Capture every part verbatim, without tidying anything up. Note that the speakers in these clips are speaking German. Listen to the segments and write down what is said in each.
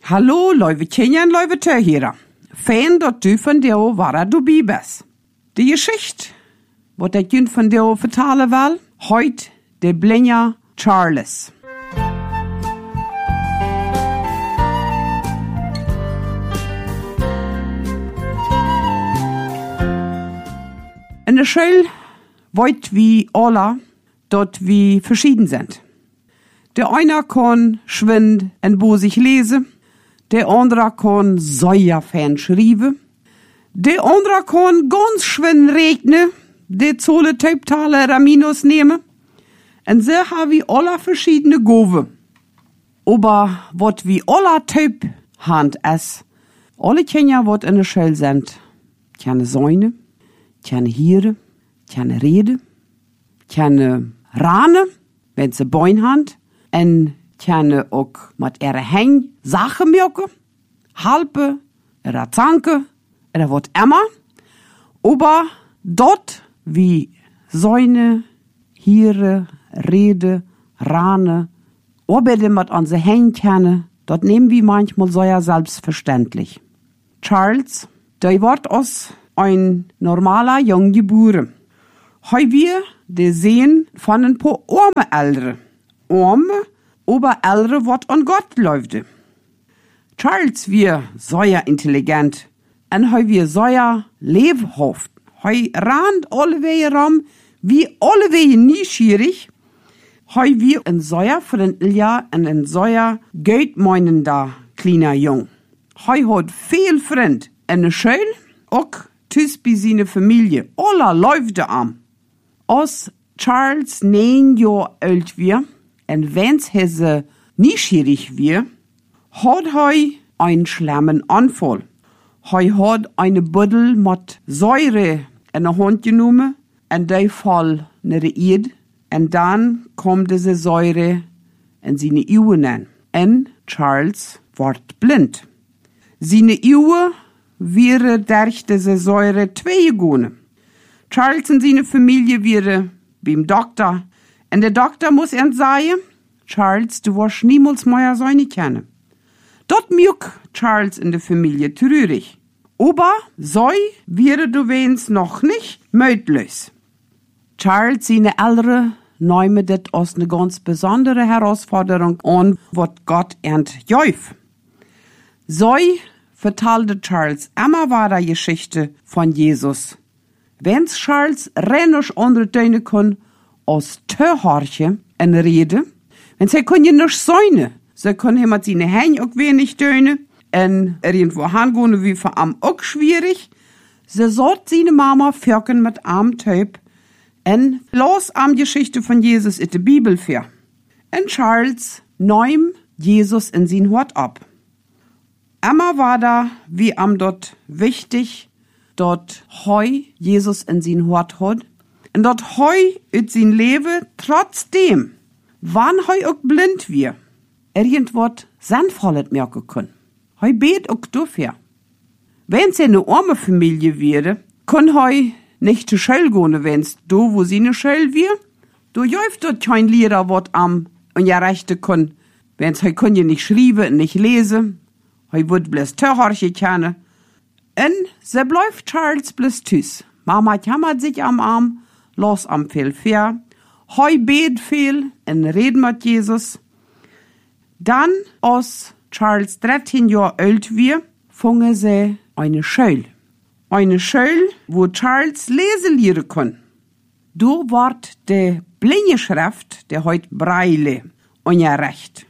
Hallo, lieve kinderen, lieve toehörer. Fijn dat du van jou waar du bij bent. De geschichte, wat ik je van jou vertellen wil, heet de blinde Charles. In der Schule weet wie alle, dat we verschieden sind. Der eine kann schwind en bosig lesen, der andere kann sehr fein schreiben, der andere kann ganz schwind regnen, der zolle Typtale Raminus nehmen. Und so haben wir alle verschiedene Gaben. Aber wat wir alle Typ hand es, alle Kinder, wat in der Schule sind, keine Säune, keine Hiere, keine Rede, keine Rane, wenn sie Bein hand, en keine ook mit ihre Hänge Sachen merken, halpe, oder zanke, oder wat immer. Aber dort wie Säune, Hiere, Rede, Rane, Arbeiten mit unsere Hänge kennen, dort nehmen wir manchmal so ja selbstverständlich. Charles, der wird aus ein normaler Jung geboren. Heu wir de sehen von ein paar arme Ältere. Arme, aber Ältere, wat an Gott läufte. Charles wir sehr intelligent und heu wir sehr lebhaft. Heu rannt alle Wege rum, wie alle Wege neugierig. Heu wir ein sehr freundlicher und ein sehr geldmeinender kleiner Jung. Heu hat viel Freund in der Schule, auch tüs bei seiner Familie. Alle läufte am. Als Charles neun Jahre alt wir, und wenn's hese neugierig wir, hat heu einen schlimmen Anfall. Heu hat eine Buddel mit Säure in der Hand genommen, und der fall in die Erde, und dann kommt diese Säure in seine Augen. Und Charles wird blind. Seine Augen wäre durch diese Säure zwei gegangen. Charles und seine Familie wäre beim Doktor. Und der Doktor muss ihm sagen, Charles, du wirst niemals mehr seine kennen. Dort mög Charles in der Familie traurig. Aber so wäre du wenigstens noch nicht möglich. Charles, seine Eltern, nehmen das als eine ganz besondere Herausforderung an, was Gott entjäuf. So vertalte Charles immer weiter Geschichte von Jesus. Wenn's Charles rennisch untertönen kann, aus Töhorche in Rede, wenn sie können ja nicht säune, sie können hier mit seine Hände auch wenig tönen, und irgendwo hingehen wie für am auch schwierig. Sie sollt seine Mama fürken mit am Typ, und los am Geschichte von Jesus in der Bibel für. Und Charles nahm Jesus in sein Hort ab. Immer war da, wie am dort wichtig, dort heu Jesus in sein Hort hat. Und dort heu in sein Leben trotzdem, wann heu auch blind wir, irgendwas sinnvolles merken können. Heu bet auch dafür. Wenn's eine arme Familie wäre, kann heu nicht zur Schule gehen, wenn's do, wo sie ne Schule wir. Du jäuft dort kein Lehrer, wat am und ja rechte kann. Wenn's heu kann ja nicht schreiben und nicht lesen. Heu wird bloß Töhorche kennen. Und se bleibt Charles bloß tüs. Mama jammert sich am Arm, los am viel fair. Heu bet viel und red mit Jesus. Dann, als Charles dreizehn Jahre alt wir, fangen sie eine Schule. Eine Schule, wo Charles lesen lernen kann. Du ward de blinde Schrift, der heut Braille, ungerecht.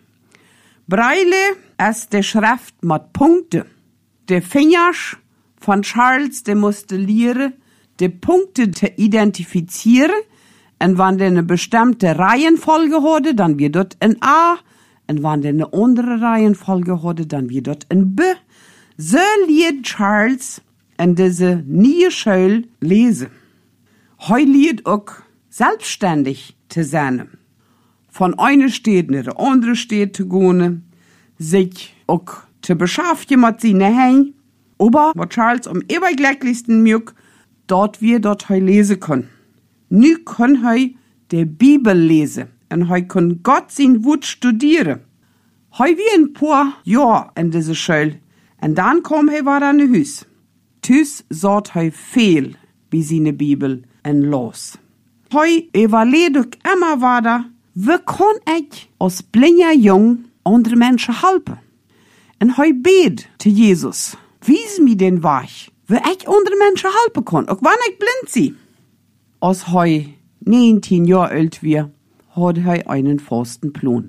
Braille ist de Schrift mit Punkten. De Fingers von Charles, der musste lernen, de Punkte zu identifizieren. Und wenn der eine bestimmte Reihenfolge hatte, dann wird dort ein A. Und wenn der eine andere Reihenfolge hatte, dann wird dort ein B. So liet Charles in diese neue Schule lesen. Heu liet auch selbstständig zu sein. Von einer Stadt in die andere Stadt zu gehen, sich auch zu beschäftigen mit seinen Händen. Aber was Charles am überglücklichsten mög, dort wir dort heu lesen können. Nu kann heu die Bibel lesen und heu kann Gott sein Wort studieren. Hei wie ein paar Jahr in diese Schule. Und dann kom he wieder in Hus. Tus sagt hei viel wie seine Bibel en los. Hei evalueert ook immer wieder, wie kann ich als blinder Jung andere Menschen helfen? Und hei bet zu Jesus, wies mir den Weg, wie ich andere Menschen helfen kann, auch wenn ich blind sie. Als hei neunzehn Jahre alt war, hat hei einen festen Plan.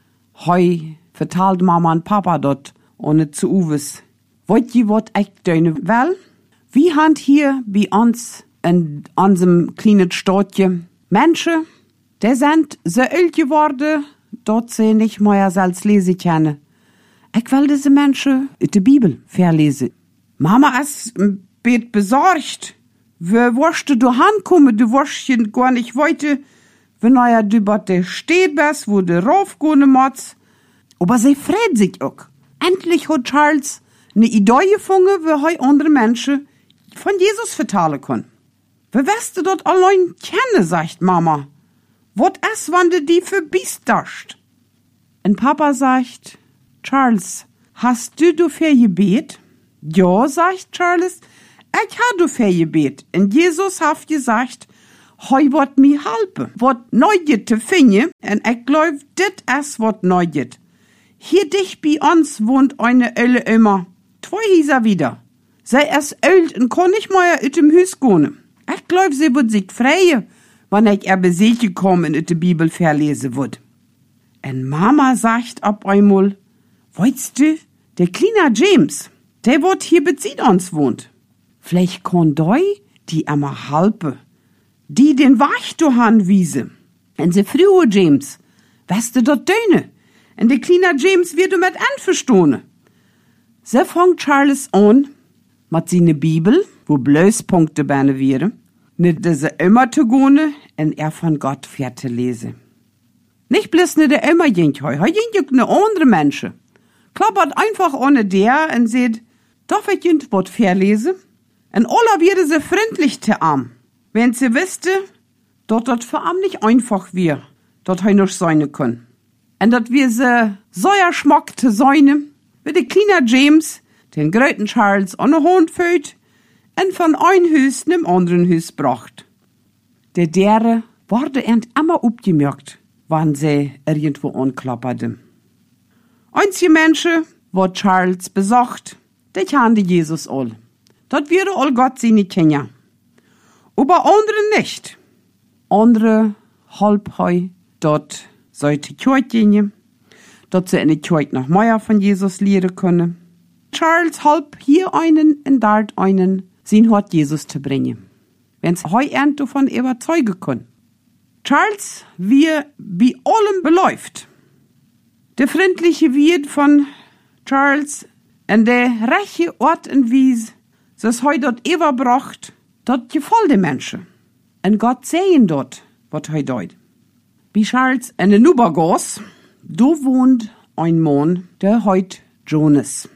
Hei vertalt Mama und Papa dort, ohne zu uwes. Wollt ihr wat ich deine will? Wir haben hier bei uns in unserem kleinen Städtchen Menschen, die sind so alt geworden, dort sie nicht mehr selbst lesen können. Ich will diese Menschen in der Bibel verlesen. Mama ist ein bisschen besorgt. Wie wirst du ankommen? Du wirst gar nicht weiter, wenn er du bei der steht bist, wo du raufgehen musst. Aber sie freut sich auch. Endlich hat Charles eine Idee gefunden, wie er andere Menschen von Jesus vertellen kann. Wie wirst du dort allein kennen, sagt Mama. Wat ist, wenn du die verbiesterst? Und Papa sagt, Charles, hast du dafür gebet? Ja, sagt Charles, ich habe dafür gebet. Und Jesus hat gesagt, hei wird mir helfen, wat neuet zu finden. Und ich glaube, dit ist wat neuet. Hier dicht bei uns wohnt eine Ölle immer. Zwei Häuser wieder. Sie ist alt und kann nicht mehr aus dem Haus gehen. Ich glaub, sie wird sich freuen, wenn ich ihr Besuche komme und die Bibel verlesen wird. Und Mama sagt ab einmal, weißt du, der kleine James, der wird hier bei uns wohnt. Vielleicht kann doi die immer helfen, die den Weg du anwiesen. Und sie frühe James, weißt du dort döne? Und der kleine James wird du mit anverstehen. So fängt Charles an, mit seiner Bibel, wo Blößpunkte bane wären, nicht diese immer zu gehen und er von Gott fährt zu lesen. Nicht bloß nicht der immer jink heu, heu jink ne andere Menschen. Klappert einfach ohne der und seht, darf ich jint wat verlesen? Und alle werden sie freundlich zu am. Wenn sie wüsste, dort dort für am nicht einfach wir, dort heu noch sein können. Und dort wir sie so Schmack zu sein, wie der kleine James, den gröten Charles an den Hund führt und von ein Hüs nem anderen Hüs bracht. Der dere wurde end immer abgemerkt, wann sie irgendwo anklapperten. Einzige Menschen, wo Charles besucht, die kannte Jesus all. Dort würde all Gott sie nicht kennen. Aber andere nicht. Andere halb heu, dort sollte Kirche gehen, dort sie in der Kirche noch mehr von Jesus lehren können. Charles halb hier einen und dort einen, sein Hort Jesus zu bringen. Wenn's heu ernt davon überzeugen können. Charles, wir bei allem beläuft. Der freundliche Wirt von Charles und der rechte Ort und Wies, das heu dort überbracht, dort gefällt den Menschen. Und Gott sehen dort, was heu deut. Bei Charles in den Nubergos, da wohnt ein Mann, der heut Jonas.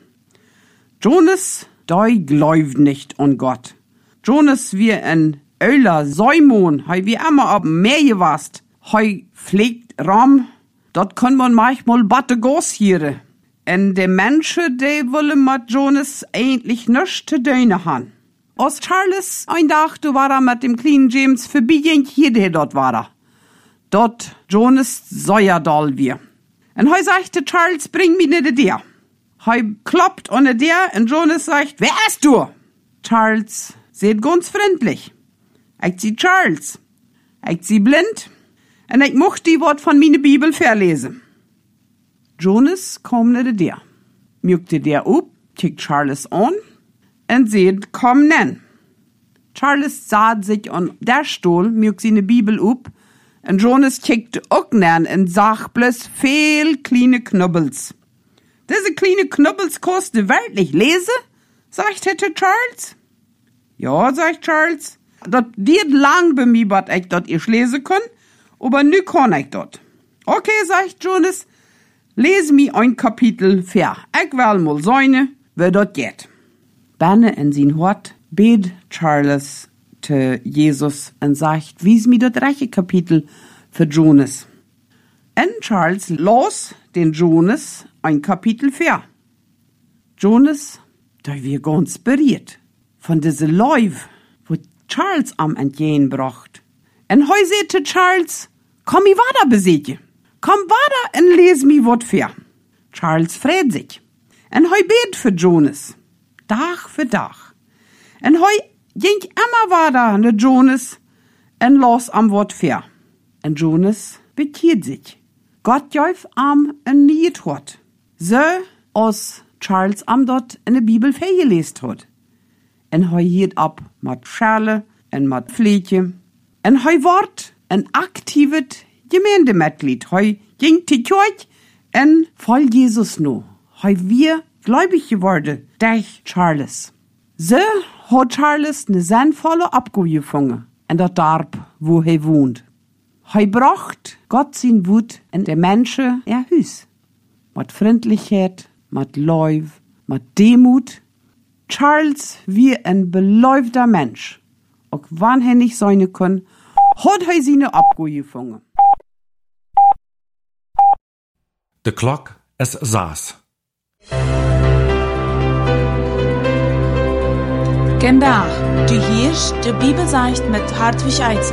Jonas, der glaubt nicht an Gott. Jonas wie ein Öler Säumon, hei wie immer ab dem Meer gewast, hei pflegt Ram, dort kann man manchmal batte Gos hieren. Und die Menschen, die wollen mit Jonas eigentlich nichts zu tun haben. Als Charles ein Tag, du war er mit dem kleinen James vorbei, hier der dort war er. Dort Jonas Säuerdal wir. Und hei sagte Charles, bring mich nicht dir. Hei kloppt ohne der und Jonas sagt, wer ist du? Charles seht ganz freundlich. Ich sie Charles. Ich sie blind. Und ich mochte die Wort von meine Bibel verlesen. Jonas kam nicht der. Mückte der up, kickt Charles an und seht, komm nen. Charles sah sich an der Stuhl, mückt seine Bibel up und Jonas kickte auch nen und sah bloß viel kleine Knubbels. Diese kleine Knubbels kosten wirklich lesen? Sagt hätte Charles. Ja, sagt Charles. Das geht lang bei mir, was ich dort ich lesen kann, aber nu kann ich dort. Okay, sagt Jonas, lese mir ein Kapitel vor. Ich will mal sein, wie dort geht. Berne in sein Hort bet Charles zu Jesus und sagt, wies mir das reiche Kapitel für Jonas. Und Charles las den Jonas ein Kapitel vier. Jonas, da wir ganz berührt von diese Läuf, wo Charles am entgehen bracht. En heu sehte Charles, komm i wada besetje. Komm wada en les mi wat vier. Charles freut sich. En heu bet für Jonas. Tag für Tag. En heu ging immer wada ne Jonas en los am wat vier. En Jonas betiert sich. Gott jäuf am en niet hot. So os Charles am dort in de Bibel vergelest hat. En heu hielt ab mat Schale en mat Flietje. En heu wort en aktivet Gemeindemitglied. Heu ging die Kirche en voll Jesus no. Heu wir gläubig geworden durch Charles. So hat Charles ne sinnvolle Abgabe gefangen in der Dorf, wo er wohnt. Heu bracht Gott sin Wut in de Menschen er Hüs. Mit Freundlichkeit, mit Läuf, mit Demut. Charles wie ein beläufter Mensch. Auch wann er nicht sein kann, hat er seine Abgabe gefangen. De klok es saß. Vandaag, du hierst de Bibel zegt met Hartwig Eitzel.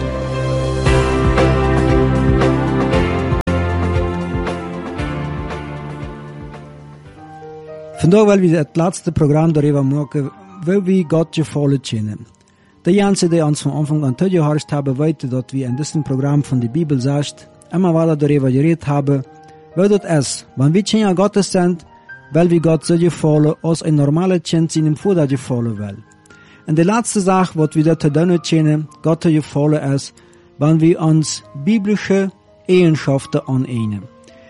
Vandaag wil we het laatste programma daarover maken, wil we God gevallen kennen. De mensen die ons van Anfang an toegehorcht hebben, weten dat we in diesem Programm van de Bibel zegt, immer weiter darüber geredet haben, weil das ist, wenn wir Kinder Gottes sind, weil wir Gott so gefallen, als ein normaler Kind seinem Vater gefallen will. Und die letzte Sache, was wir dort tun können, Gott gefallen ist, wenn wir uns biblische Eigenschaften aneignen.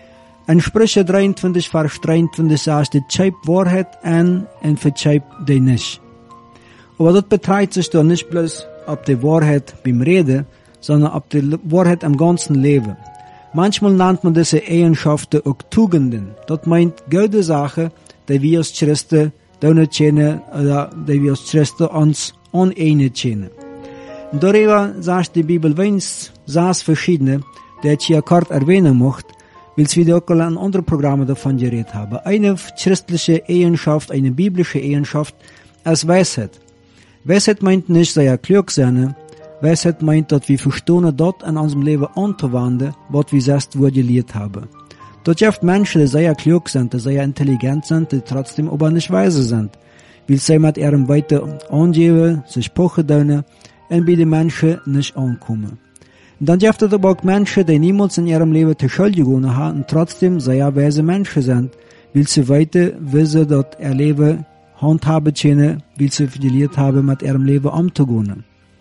In Sprüche dreiundzwanzig, Vers dreiundzwanzig sagt, die schreibt Wahrheit an und verschreibt die nicht. Aber das beträgt sich doch nicht bloß auf die Wahrheit beim Reden, sondern auf die Wahrheit im ganzen Leben. Manchmal nennt man diese Eigenschaften auch Tugenden. Das meint gute Sachen, die wir als Christen nicht kennen, oder die wir als Christen uns aneignen können. Und darüber sagt die Bibel wenigstens sechs verschiedene, die ich hier kurz erwähnen möchte, weil wir auch in anderen Programmen davon geredet haben. Eine christliche Eigenschaft, eine biblische Eigenschaft ist Weisheit. Weisheit meint nicht, dass wir klug sind. Weisheit meint, dass wir verstehen, dort in unserem Leben anzuwenden, was wir selbst wohl gelehrt haben. Dort gibt Menschen, die sehr klug sind, die sehr intelligent sind, die trotzdem aber nicht weise sind. Weil sie mit ihrem Weiter angeben, sich pochen tun, und bei den Menschen nicht ankommen. Und dann gibt es aber auch Menschen, die niemals in ihrem Leben zur Schuld gegangen haben und trotzdem sehr weise Menschen sind, weil sie weiter wissen, dass ihr Leben handhaben können, weil sie gelehrt haben, mit ihrem Leben umzugehen.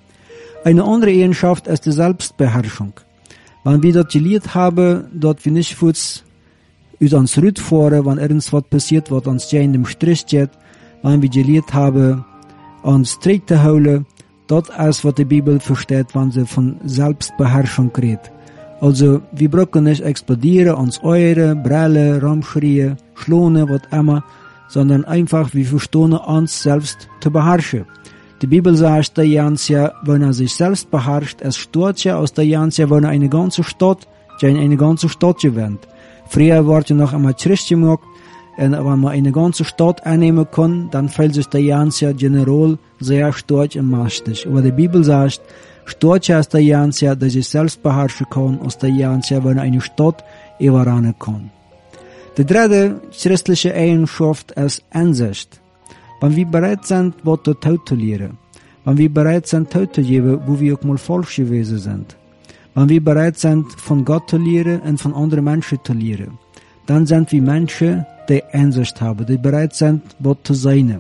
Eine andere Eigenschaft ist die Selbstbeherrschung. Wenn wir das gelehrt haben, dass wir nicht kurz aus uns rüberfahren, wenn irgendwas passiert, was uns in dem Strich geht, wenn wir gelehrt haben, uns strikt zu halten, das ist, was die Bibel versteht, wenn sie von Selbstbeherrschung redet. Also, wir brauchen nicht explodieren, uns euren, brüllen, rumschreien, schlonen, was immer, sondern einfach, wir verstehen uns selbst zu beherrschen. Die Bibel sagt, der Jansja, wenn er sich selbst beherrscht, es steht ja aus der Jansja, wenn er eine ganze Stadt, ja eine ganze Stadt gewinnt. Früher wurde noch einmal Christ gemacht, und wenn man eine ganze Stadt einnehmen kann, dann fällt sich der Jansja generell sehr stark und mächtig. Aber die Bibel sagt, stärker ist der Jansja, der sich selbst beherrschen kann, als der Jansja, wenn er eine Stadt überrennen kann. Die dritte christliche Eigenschaft ist Einsicht. Wenn wir bereit sind, was zu tolerieren, wenn wir bereit sind, zu geben, wo wir auch mal falsch gewesen sind, wenn wir bereit sind, von Gott zu lernen und von anderen Menschen zu lernen, dann sind wir Menschen, die Einsicht haben, die bereit sind, was zu sein.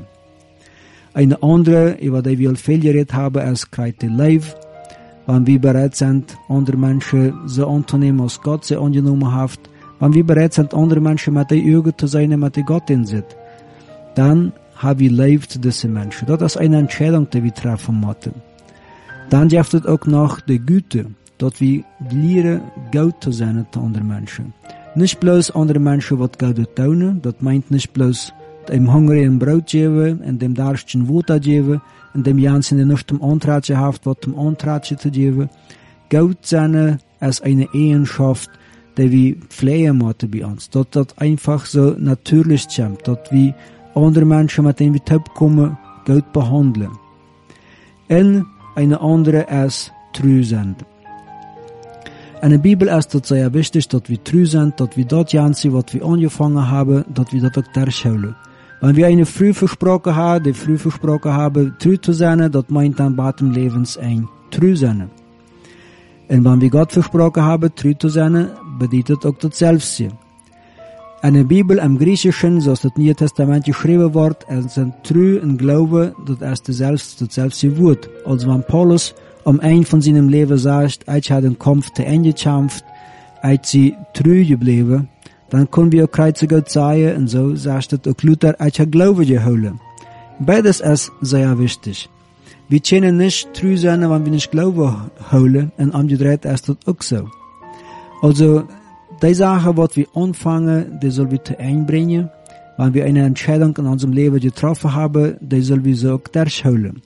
Eine andere, über die wir viel geredet haben, ist Kreite Life. Wenn wir bereit sind, andere Menschen so anzunehmen, als Gott sie angenommen hat, wenn wir bereit sind, andere Menschen mit den Augen zu sein, mit den Gott in sich, dann haben wir Life zu diesen Menschen. Das ist eine Entscheidung, die wir treffen müssen. Dann gibt es auch noch die Güte, dass wir lernen, gut zu sein zu anderen Menschen. Nicht bloß andere Menschen, was Geld tun, das meint nicht bloß dem hungrigen Brot geben, und dem Darsten Wasser geben, und dem Jansen, der nicht zum Antratschen hat, was zum Antratschen zu geben. Geld sein ist eine Eigenschaft, die wir pflegen müssen bei uns. Dass das einfach so natürlich kommt, dass wir andere Menschen, mit denen wir zusammenkommen, gut behandeln. Und eine andere ist treu sind. In der Bibel ist es sehr wichtig, dass wir treu sind, dass wir das Ganze, was wir angefangen haben, dass wir das auch durchhalten. Wenn wir eine früh versprochen haben, die früh versprochen haben, treu zu sein, das meint dann bei dem Lebensende treu sein. Und wenn wir Gott versprochen haben, treu zu sein, bedeutet auch das Selbstsein. In der Bibel im Griechischen, so ist das Neue Testament geschrieben wird, es sind treu und Glaube, das ist das Selbst, das Selbstsein Wort. Also wenn Paulus am Ende von seinem Leben sagt, ich habe den Kampf zu Ende gekämpft, ich sie treu geblieben, dann können wir auch kreuzen Gott sagen, und so sagt es auch Luther, ich habe Glaube geholt. Beides ist sehr wichtig. Wir können nicht treu sein, wenn wir nicht Glaube holen, und umgedreht ist das auch so. Also, die Sache, was wir anfangen, die sollen wir zu einbringen. Wenn wir eine Entscheidung in unserem Leben getroffen haben, die sollen wir so auch durchholen.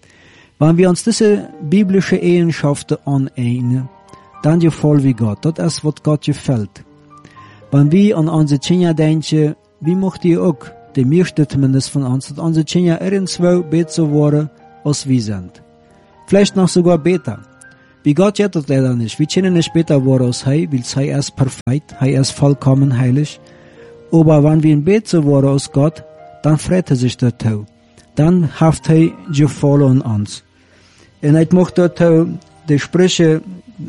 Wenn wir uns diese biblischen Eigenschaften aneignen, dann gefällt wir Gott. Das ist, was Gott gefällt. Wenn wir an unsere Kinder denken, wie möchten ihr auch, die meisten zumindest von uns, dass unsere Kinder irgendwo besser werden, als wir sind. Vielleicht noch sogar besser. Wie Gott geht das leider nicht. Wir können nicht besser werden als er, weil er ist perfekt, er ist vollkommen heilig. Aber wenn wir besser werden als Gott, dann freut er sich dazu. Dann hat er Gefallen an uns. Und ich möchte dazu die Sprüche,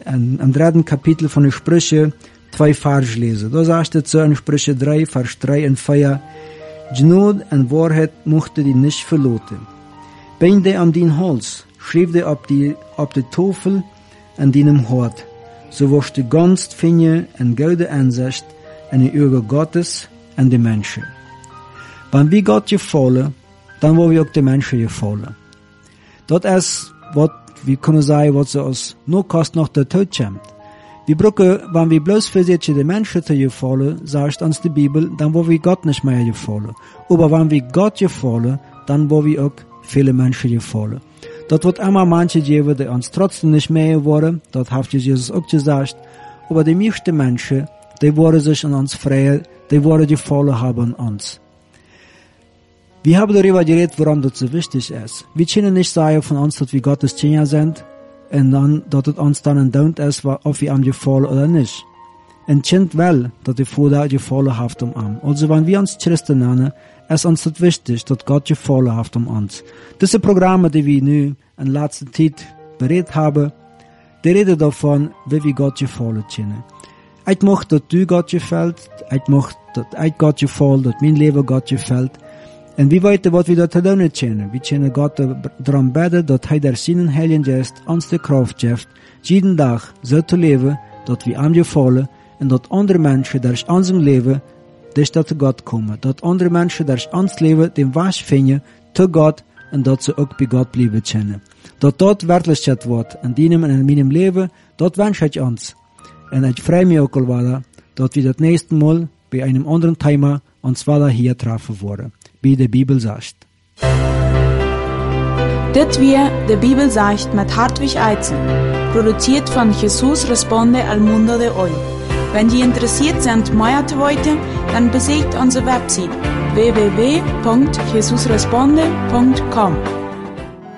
im dritten Kapitel von den Sprüchen, zwei Vers lesen. Da sagt es so in Sprüche drei, Vers drei und vier, Gnade und Wahrheit mochte die nicht verloten. Bind die an dein Hals, schrieb die auf die, auf die Tafel an deinem Hort, so wirst du ganz finden und gute Ansicht in die Augen Gottes und die Menschen. Wenn wir Gott gefallen, dann wollen wir auch die Menschen gefallen. Das ist, was wir können sagen, was so aus nur Kost noch der Tod kommt. Wir brauchen, wenn wir bloß versuchen, die Menschen zu gefallen, sagt uns die Bibel, dann wollen wir Gott nicht mehr gefallen. Aber wenn wir Gott gefallen, dann wollen wir auch viele Menschen gefallen. Das wird immer manche geben, die uns trotzdem nicht mehr wollen, das hat Jesus auch gesagt. Aber die meisten Menschen, die wollen sich an uns freuen, die wollen gefallen haben an uns. Wir haben darüber geredet, warum das so wichtig ist. Wir können nicht sagen von uns, dass wir Gottes Kinder sind, und dann, dass es uns dann ein Daunt ist, ob wir ihm gefallen oder nicht. Ein Kind will, dass die Vater gefallen hat um ihm. Also wenn wir uns Christen nennen, ist uns das wichtig, dass Gott gefallen hat um uns. Diese Programme, die wir nu in letzter Zeit berät haben, die reden davon, wie wir Gott gefallen können. Ich möchte, dass du Gott gefällt, ich möchte, dass ich Gott gefällt, dass mein Leben Gott gefällt. Und wir weten, was wir da zu tun können. Wir können Gott darum beten, dass er durch seinen Heiligen Geist uns die Kraft gibt, jeden Tag so zu leben, dass wir ihm gefallen und dass andere Menschen durch unser Leben durch zu Gott kommen. Dass andere Menschen durch uns Leben den Weg finden zu Gott und dass sie auch bei Gott bleiben können. Dass dort Wirklichkeit wird in deinem und in meinem Leben, dort wünsche ich uns. Und ich freue mich auch wieder, dass wir das nächste Mal bei einem anderen Thema uns wieder hier treffen wollen. Wie die Bibel sagt. Das wir die Bibel sagt mit Hartwig Eizen, produziert von Jesus Responde al Mundo de Hoy. Wenn die interessiert sind, mehr zu heute, dann besucht unsere Website w w w punkt jesus responde punkt com.